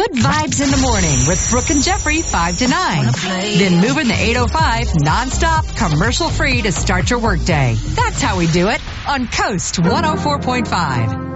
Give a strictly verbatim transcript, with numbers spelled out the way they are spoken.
Good vibes in the morning with Brooke and Jeffrey, five to nine. Then moving the eight oh five nonstop, commercial free to start your workday. That's how we do it on Coast one oh four point five.